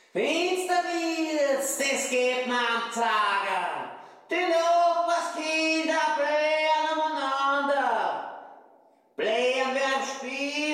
Finster wird's, das geht mir am Tage. Die Nachbarskinder blähen umeinander. Blähen wir am Spiel.